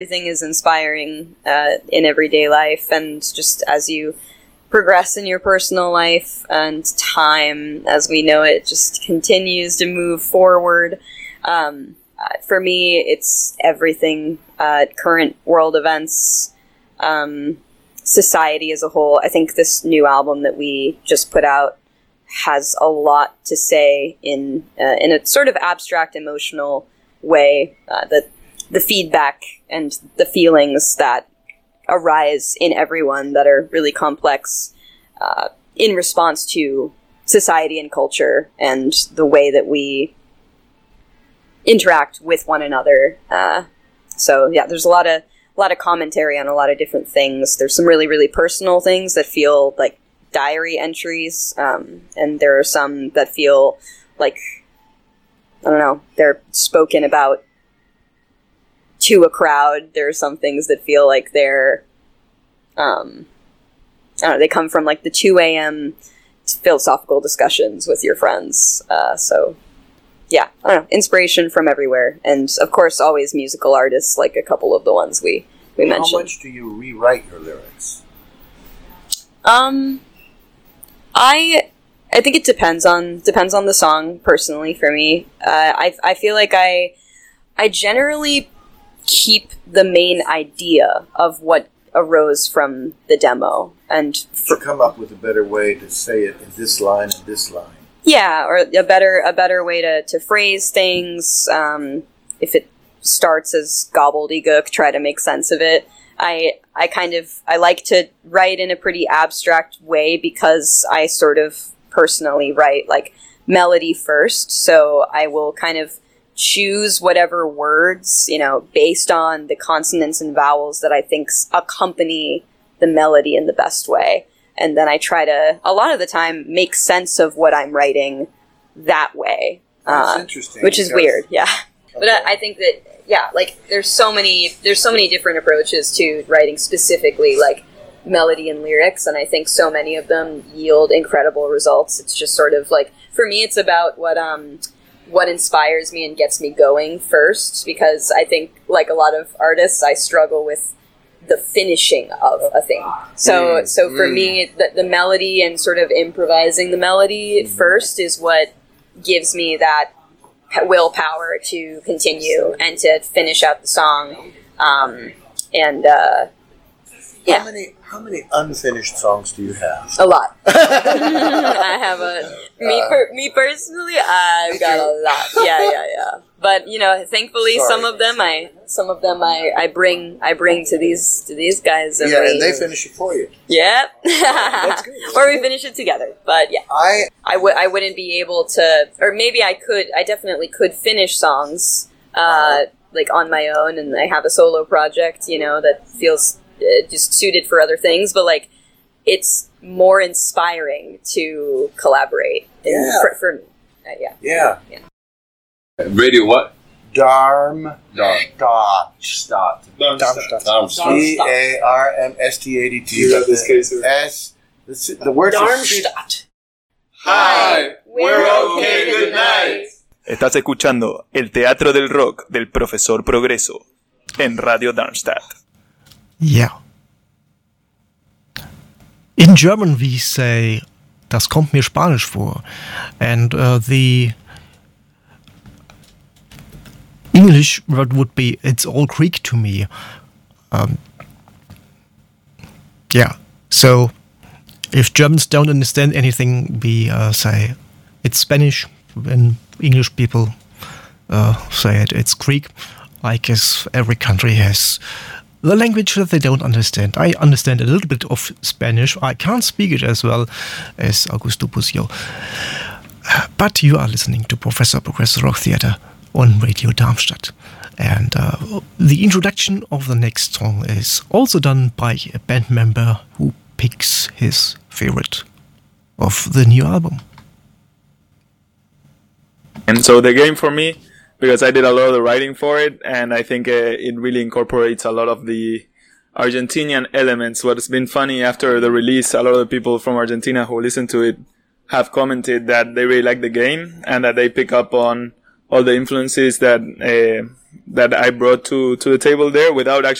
Everything is inspiring in everyday life, and just as you progress in your personal life and time, as we know it, just continues to move forward. For me, it's everything, current world events, society as a whole. I think this new album that we just put out has a lot to say in a sort of abstract, emotional way. The feedback and the feelings that arise in everyone that are really complex in response to society and culture and the way that we interact with one another. So yeah, there's a lot of commentary on a lot of different things. There's some really, really personal things that feel like diary entries, and there are some that feel like, I don't know, they're spoken about to a crowd. There are some things that feel like they're, I don't know, they come from like the 2 a.m. philosophical discussions with your friends. So yeah, I don't know, inspiration from everywhere. And of course, always musical artists, like a couple of the ones we mentioned. How much do you rewrite your lyrics? I think it depends on the song. Personally, for me, I feel like I generally keep the main idea of what arose from the demo, and to come up with a better way to say it in this line and this line. Yeah, or a better way to phrase things. If it starts as gobbledygook, try to make sense of it. I like to write in a pretty abstract way because I sort of personally write like melody first. So I will kind of choose whatever words, based on the consonants and vowels that I think accompany the melody in the best way. And then I try to, a lot of the time, make sense of what I'm writing that way. That's interesting. Which is weird, yeah. Okay. But I think that, yeah, like, there's so many different approaches to writing specifically, like, melody and lyrics, and I think so many of them yield incredible results. It's just sort of, like, for me, it's about what inspires me and gets me going first, because I think, like a lot of artists, I struggle with the finishing of a thing. So for me, the melody and sort of improvising the melody first is what gives me that willpower to continue and to finish out the song. Yeah. How many unfinished songs do you have? A lot. I have me personally, I've got a lot. Yeah. But thankfully, some of them I bring to these guys. And and they finish it for you. Yeah. That's good. Or we finish it together. But yeah, I wouldn't be able to, or maybe I could. I definitely could finish songs like on my own, and I have a solo project, that feels just suited for other things, but like it's more inspiring to collaborate. For me. Yeah. Radio what? Darmstadt. DARMSTADT. You got this case. The word Darmstadt. Hi, we're okay, good night. Estás escuchando El Teatro del Rock del Profesor Progreso en Radio Darmstadt. Yeah. In German we say, das kommt mir Spanisch vor. And the English word would be, it's all Greek to me. Yeah. So if Germans don't understand anything, we say it's Spanish. When English people say it's Greek. I guess every country has the language that they don't understand. I understand a little bit of Spanish. I can't speak it as well as Augusto Busio. But you are listening to Professor Progressive Rock Theatre on Radio Darmstadt. And the introduction of the next song is also done by a band member who picks his favorite of the new album. And so the game for me, because I did a lot of the writing for it, and I think it really incorporates a lot of the Argentinian elements. What's been funny after the release, a lot of the people from Argentina who listen to it have commented that they really like the game and that they pick up on all the influences that that I brought to the table there without actually